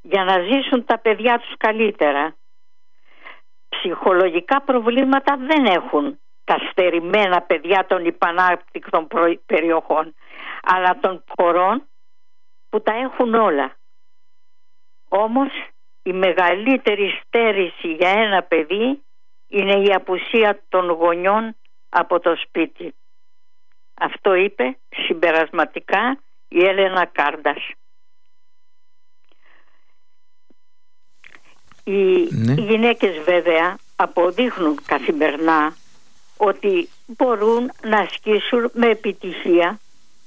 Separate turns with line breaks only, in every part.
για να ζήσουν τα παιδιά τους καλύτερα. Ψυχολογικά προβλήματα δεν έχουν τα στερημένα παιδιά των υπανάπτυκτων περιοχών, αλλά των χωρών που τα έχουν όλα. Όμως η μεγαλύτερη στέρηση για ένα παιδί είναι η απουσία των γονιών από το σπίτι. Αυτό είπε συμπερασματικά η Έλενα Κάρντας. Οι γυναίκες βέβαια αποδείχνουν καθημερινά ότι μπορούν να ασκήσουν με επιτυχία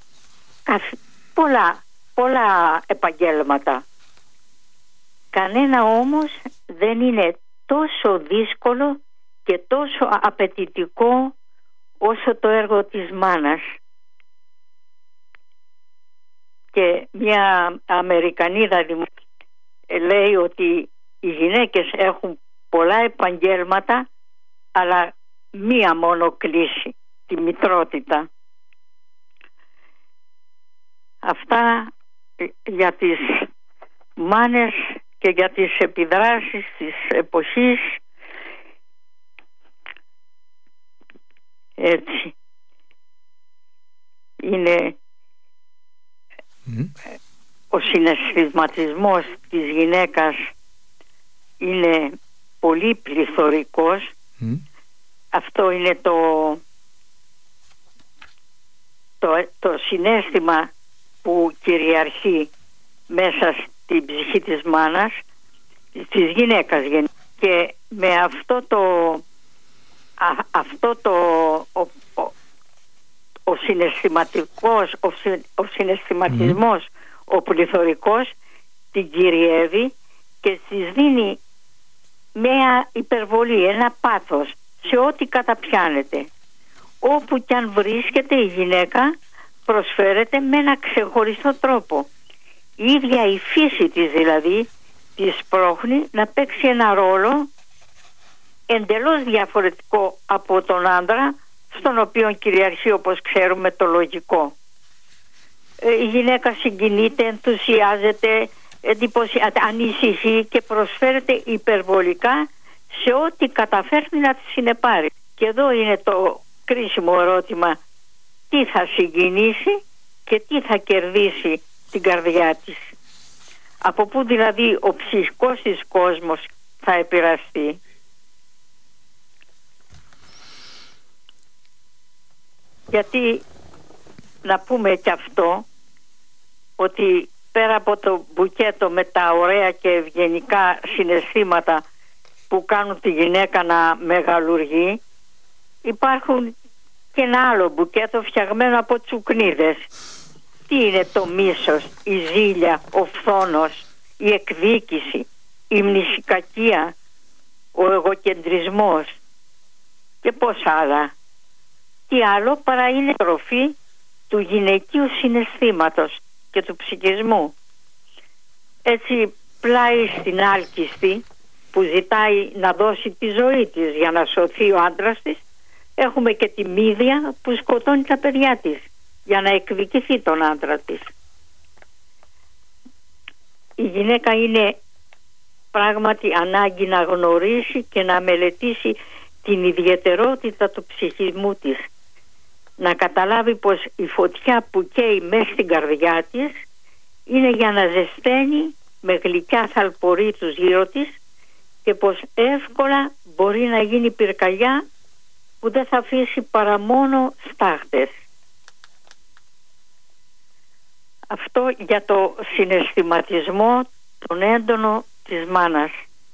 πολλά επαγγέλματα. Κανένα όμως δεν είναι τόσο δύσκολο και τόσο απαιτητικό όσο το έργο της μάνας. Και μια Αμερικανίδα λέει ότι οι γυναίκες έχουν πολλά επαγγέλματα, αλλά μία μόνο κλίση, τη μητρότητα. Αυτά για τις μάνες και για τις επιδράσεις της εποχής. Έτσι είναι ο συναισθηματισμός της γυναίκας είναι πολύ πληθωρικός. Αυτό είναι το συναίσθημα που κυριαρχεί μέσα στην ψυχή της μάνας, της γυναίκας. Και με ο συναισθηματισμός, ο πληθωρικός την κυριεύει και της δίνει μια υπερβολή, ένα πάθος σε ό,τι καταπιάνεται. Όπου κι αν βρίσκεται η γυναίκα προσφέρεται με ένα ξεχωριστό τρόπο. Η ίδια η φύση της δηλαδή της πρόχνει να παίξει ένα ρόλο εντελώς διαφορετικό από τον άντρα, στον οποίο κυριαρχεί, όπως ξέρουμε, το λογικό. Η γυναίκα συγκινείται, ενθουσιάζεται, ανησυχεί και προσφέρεται υπερβολικά σε ό,τι καταφέρνει να τη συνεπάρει. Και εδώ είναι το κρίσιμο ερώτημα: τι θα συγκινήσει και τι θα κερδίσει την καρδιά της? Από πού δηλαδή ο ψυχικός της κόσμος θα επηρεαστεί? Γιατί να πούμε και αυτό, ότι πέρα από το μπουκέτο με τα ωραία και ευγενικά συναισθήματα που κάνουν τη γυναίκα να μεγαλουργεί, υπάρχουν και ένα άλλο μπουκέτο φτιαγμένο από τσουκνίδες. Τι είναι το μίσος, η ζήλια, ο φθόνος, η εκδίκηση, η μνησικακία, ο εγωκεντρισμός και πώς άλλα? Τι άλλο παρά είναι τροφή του γυναικείου συναισθήματος και του ψυχισμού. Έτσι πλάι στην άλκιστη που ζητάει να δώσει τη ζωή της για να σωθεί ο άντρας της, έχουμε και τη μύδια που σκοτώνει τα παιδιά της για να εκδικηθεί τον άντρα της. Η γυναίκα είναι πράγματι ανάγκη να γνωρίσει και να μελετήσει την ιδιαιτερότητα του ψυχισμού της, να καταλάβει πως η φωτιά που καίει μέσα στην καρδιά της είναι για να ζεσταίνει με γλυκιά θαλπορή τους γύρω της και πως εύκολα μπορεί να γίνει πυρκαγιά που δεν θα αφήσει παρά μόνο στάχτες. Αυτό για το συναισθηματισμό τον έντονο της μάνας.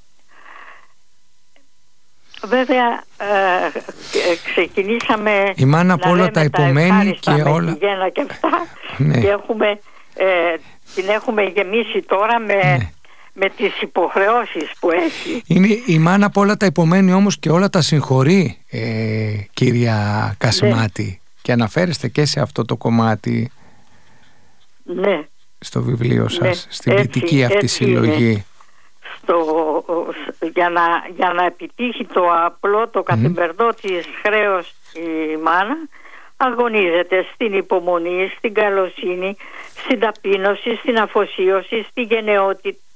Βέβαια ξεκινήσαμε
η μάνα από όλα τα υπομένει και όλα
και αυτά, ναι. Και την έχουμε γεμίσει τώρα με τις υποχρεώσεις που έχει.
Είναι η μάνα από όλα τα υπομένει όμως και όλα τα συγχωρεί, κυρία Κασιμάτη, ναι. Και αναφέρεστε και σε αυτό το κομμάτι, ναι, στο βιβλίο σας, ναι, στην ποιητική αυτή συλλογή.
Για να επιτύχει το απλό, το καθημερινό της χρέος η μάνα, αγωνίζεται στην υπομονή, στην καλοσύνη, στην ταπείνωση, στην αφοσίωση, στη γενναιότητα,